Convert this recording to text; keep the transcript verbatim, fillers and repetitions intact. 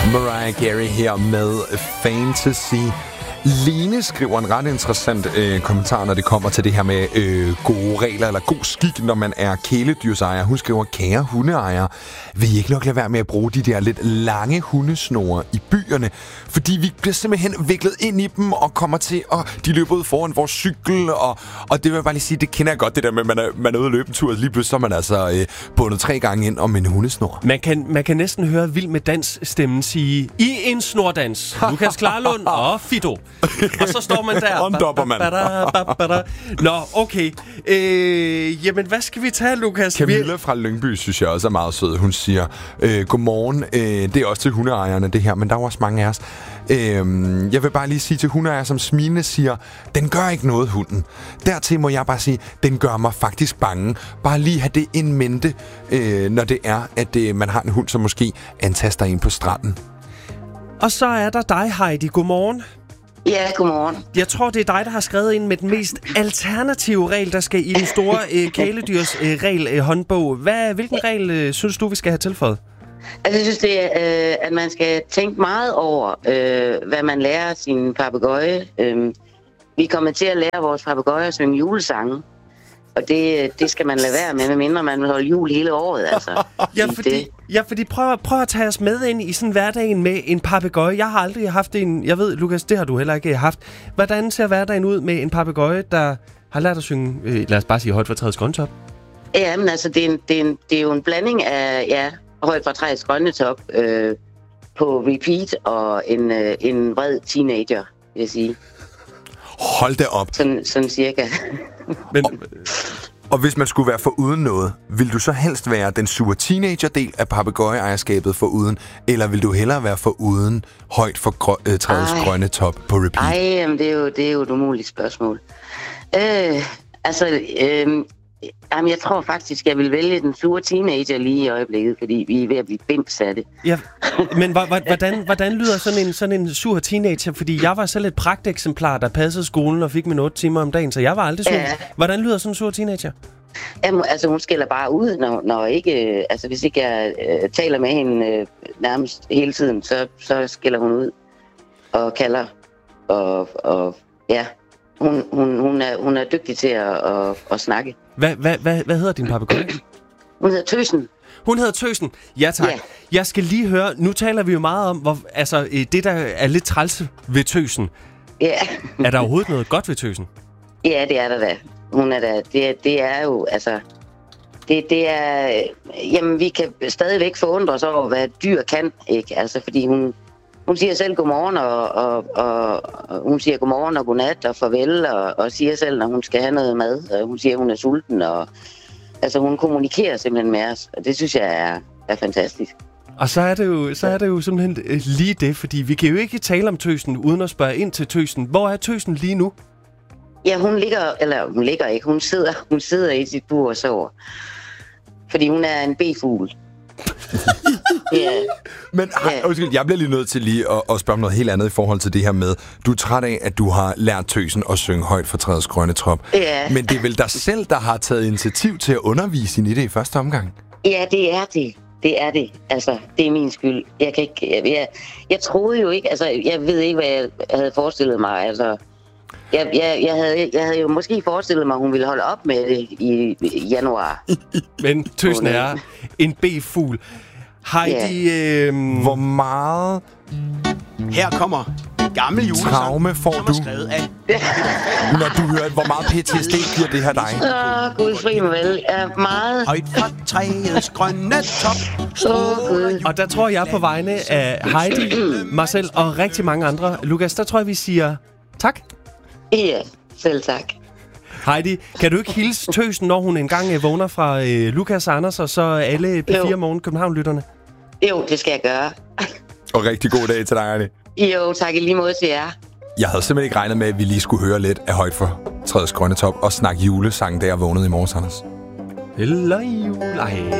Mariah Carey her med Fantasy. Line skriver en ret interessant øh, kommentar, når det kommer til det her med øh, gode regler eller god skik, når man er kæledyrsejer. Hun skriver, kære hundeejere, vil I ikke nok lade være med at bruge de der lidt lange hundesnore i byerne? Fordi vi bliver simpelthen viklet ind i dem og kommer til, og de løber ud foran vores cykel, og, og det vil jeg bare lige sige, det kender jeg godt, det der med, at man er, man er ude at løbe en tur, og lige pludselig så er man altså øh, bundet tre gange ind om en hundesnor. Man kan, man kan næsten høre Vild med Dans stemmen sige, i en snordans, Lukas Klarlund og Fido. Og så står man der. Ondopper man. Nå, okay. Øh, jamen, hvad skal vi tage, Lukas? Camilla fra Lyngby, synes jeg også er meget sød. Hun siger, øh, godmorgen. Øh, det er også til hundeejerne, det her, men der er også mange af os. Øh, jeg vil bare lige sige til hundeejere, som smilende siger, den gør ikke noget, hunden. Dertil må jeg bare sige, den gør mig faktisk bange. Bare lige have det in mente, øh, når det er, at øh, man har en hund, som måske antaster en på stranden. Og så er der dig, Heidi. Godmorgen. Ja, godmorgen. Jeg tror, det er dig, der har skrevet ind med den mest alternative regel, der skal i den store øh, kæledyrs øh, regel øh, håndbog. Hvad, hvilken regel øh, synes du, vi skal have tilføjet? Altså, jeg synes, det er, øh, at man skal tænke meget over, øh, hvad man lærer sin papegøje. Øh, vi kommer til at lære vores papegøje at synge julesange. Og det, det skal man lade være med, medmindre man vil holde jul hele året, altså. Ja, fordi, ja, fordi prøv, prøv at tage os med ind i sådan hverdagen med en papegøje. Jeg har aldrig haft en... Jeg ved, Lukas, det har du heller ikke haft. Hvordan ser hverdagen ud med en papegøje, der har lært at synge, øh, lad os bare sige, højt fra træets grøntop? Ja, men altså, det er, en, det, er en, det er jo en blanding af, ja, højt fra træets grøntop øh, på repeat og en, øh, en vred teenager, vil jeg sige. Hold da op. Sådan, sådan cirka. Men, og, og hvis man skulle være foruden noget, vil du så helst være den sure teenager-del af papegøje-ejerskabet foruden, eller vil du hellere være foruden højt for grø- øh, træets Ej. grønne top på repeat? Ej, jamen, det er jo, det er jo et umuligt spørgsmål. Øh, altså, øh, jamen, jeg tror faktisk, jeg vil vælge den sure teenager lige i øjeblikket, fordi vi er ved at blive bims af det. Ja, men hvordan, hvordan lyder sådan en, sådan en sur teenager? Fordi jeg var selv et pragteksemplar, der passede skolen og fik min otte timer om dagen, så jeg var aldrig sur. Ja. Hvordan lyder sådan en sur teenager? Jamen, altså, hun skælder bare ud, når, når ikke, altså, hvis ikke jeg øh, taler med hende øh, nærmest hele tiden, så, så skælder hun ud og kalder, og, og ja, hun, hun, hun, er, hun er dygtig til at, at, at snakke. Hvad, hvad, hvad, hvad hedder din papegøje? Hun hedder Tøsen. Hun hedder Tøsen. Ja, tak. Yeah. Jeg skal lige høre, nu taler vi jo meget om, hvor, altså, det der er lidt træls ved Tøsen. Ja. Yeah. Er der overhovedet noget godt ved Tøsen? Ja, det er der da. Hun er der. Det, det er jo, altså... Det, det er... Jamen, vi kan stadigvæk forundre os over, hvad dyr kan, ikke? Altså, fordi hun... Hun siger selv godmorgen, og, og, og, og hun siger godmorgen og godnat og farvel, og, og siger selv, når hun skal have noget mad. Og hun siger, at hun er sulten, og altså hun kommunikerer simpelthen med os, og det synes jeg er, er fantastisk. Og så er, det jo, så er det jo simpelthen lige det, fordi vi kan jo ikke tale om Tøsen, uden at spørge ind til Tøsen. Hvor er Tøsen lige nu? Ja, hun ligger, eller hun ligger ikke, hun sidder, hun sidder i sit bur og sover. Fordi hun er en B-fugl. Yeah. Men yeah. Undskyld, jeg bliver lige nødt til lige at, at spørge om noget helt andet i forhold til det her med, du er træt af, at du har lært Tøsen at synge højt for træets grønne trop. Yeah. Men det er vel dig selv, der har taget initiativ til at undervise i det i første omgang? Ja, det er det. Det er det. Altså, det er min skyld. Jeg kan ikke... Jeg, jeg, jeg troede jo ikke... Altså, jeg ved ikke, hvad jeg havde forestillet mig. Altså... Jeg, jeg, jeg, havde, jeg havde jo måske forestillet mig, at hun ville holde op med det i, i januar. Men Tøsen er en B-fugl. Heidi, yeah. øh... hvor meget... Her kommer gammel julesang. Traume får du, når du hører, hvor meget P T S D giver det her dig? Åh, Gud fri mig vel. Ja, meget. Højt fra træets grønne top. Åh, Gud. Og der tror jeg på vegne af Heidi, mig selv og rigtig mange andre. Lukas, der tror jeg, vi siger tak. Ja, selv tak. Heidi, kan du ikke hilse Tøsen, når hun engang vågner fra øh, Lukas og Anders, og så alle P fire Morgen København-lytterne? Jo, det skal jeg gøre. Og rigtig god dag til dig, Arne. Jo, tak i lige måde til jer. Jeg havde simpelthen ikke regnet med, at vi lige skulle høre lidt af højt for træets grønne top og snakke julesang, da jeg vågnede i morges, Anders. Eller jul... Ej.